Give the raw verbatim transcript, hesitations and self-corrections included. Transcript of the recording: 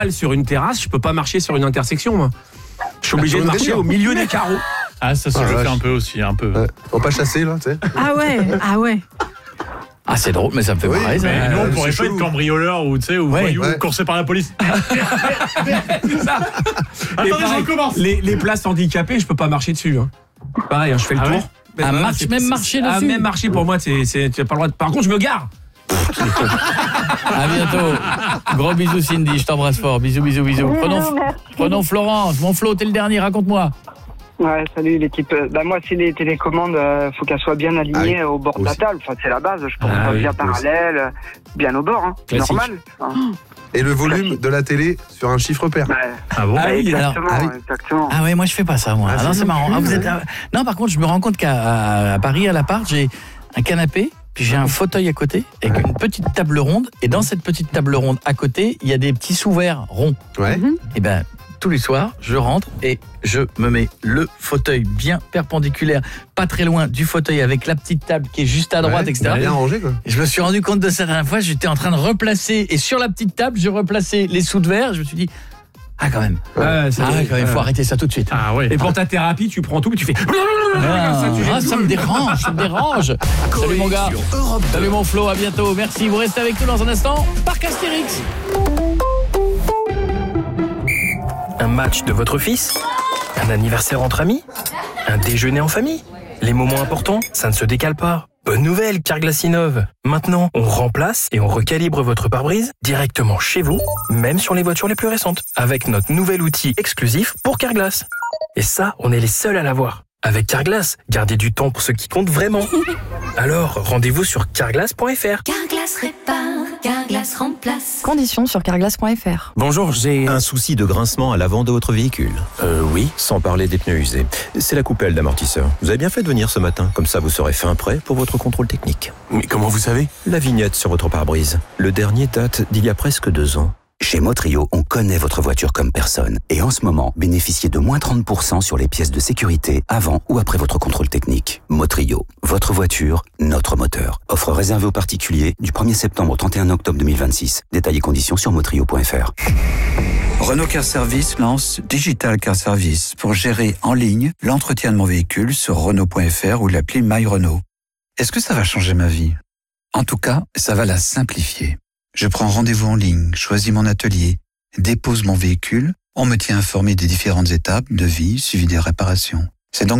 sur une terrasse, je peux pas marcher sur une intersection, moi. Je suis obligé de marcher au milieu des carreaux. Ah, ça, ça Ah, je vache. fais un peu aussi, un peu. Ouais. On va pas chasser, là, tu sais. Ah ouais, ah ouais. Ah, c'est drôle, mais ça me fait Oui, marrer, ça. Mais nous, on Euh, pourrait c'est pas chelou. être cambrioleur ou, tu sais, ou Ouais, voyou, ouais. ou coursé par la police. C'est ça. Et Attendez, je pareil, recommence. Les, les places handicapées, je peux pas marcher dessus. Hein. Pareil, hein, je fais le Ah tour. ouais Mais Ah, voilà, marche- c'est- même c'est- marcher Ah, dessus. même marcher pour moi, c'est, c'est, tu as pas le droit de... Par contre, je me gare. À bientôt. Gros bisous, Cindy, je t'embrasse fort. Bisous, bisous, bisous. Prenons, prenons Florence. Mon Flo, t'es le dernier, raconte-moi. Ouais, salut l'équipe. Bah moi, si les télécommandes, euh, faut qu'elles soient bien alignées Ah oui. au bord de la Aussi. table. Enfin, c'est la base. Je pense Ah pas oui, bien aussi. parallèle, euh, bien au bord. Hein. C'est Classique. normal. Hein. Et le volume de la télé sur un chiffre pair. Ouais. Ah bon Ah Ouais, oui, exactement, alors- ah oui. exactement. Ah ouais, moi je fais pas ça, moi. Ah, Ah non, c'est c'est marrant. non Ah, plus, vous êtes... ouais. ah, Non, par contre, je me rends compte qu'à à- à Paris, à l'appart, j'ai un canapé, puis j'ai un fauteuil à côté, avec une petite table ronde. Et dans cette petite table ronde à côté, il y a des petits sous-verres ronds. Ouais. Et ben, tous les soirs, je rentre et je me mets le fauteuil bien perpendiculaire, pas très loin du fauteuil, avec la petite table qui est juste à droite, Ouais, et cetera. Bien rangé, quoi. Et je me suis rendu compte de ça la dernière fois, j'étais en train de replacer, et sur la petite table, je replaçais les sous de verre, je me suis dit, ah quand même, Ouais, ça- ah quand même, faut ouais. arrêter ça tout de suite. Ah ouais. Et pour ta thérapie, tu prends tout, mais tu fais... Ah, Comme ça, tu ah, jettes ça tout. me dérange, ça me dérange. Salut mon gars, salut mon Flo, à bientôt, merci, vous restez avec nous dans un instant, Parc Astérix. Un match de votre fils? Un anniversaire entre amis? Un déjeuner en famille? Les moments importants, ça ne se décale pas. Bonne nouvelle, Carglass innove. Maintenant, on remplace et on recalibre votre pare-brise directement chez vous, même sur les voitures les plus récentes, avec notre nouvel outil exclusif pour Carglass. Et ça, on est les seuls à l'avoir. Avec Carglass, gardez du temps pour ce qui compte vraiment. Alors, rendez-vous sur carglass point f r. Carglass répare, Carglass remplace. Conditions sur carglass point f r. Bonjour, j'ai un souci de grincement à l'avant de votre véhicule. Euh, oui. Sans parler des pneus usés. C'est la coupelle d'amortisseur. Vous avez bien fait de venir ce matin, comme ça vous serez fin prêt pour votre contrôle technique. Mais comment vous savez? La vignette sur votre pare-brise. Le dernier date d'il y a presque deux ans. Chez Motrio, on connaît votre voiture comme personne. Et en ce moment, bénéficiez de moins trente pour cent sur les pièces de sécurité avant ou après votre contrôle technique. Motrio, votre voiture, notre moteur. Offre réservée aux particuliers du premier septembre au trente et un octobre deux mille vingt-six. Détails et conditions sur motrio point f r. Renault Car Service lance Digital Car Service pour gérer en ligne l'entretien de mon véhicule sur renault point f r ou l'appli My Renault. Est-ce que ça va changer ma vie? En tout cas, ça va la simplifier. Je prends rendez-vous en ligne, choisis mon atelier, dépose mon véhicule, on me tient informé des différentes étapes de vie suivi des réparations. C'est donc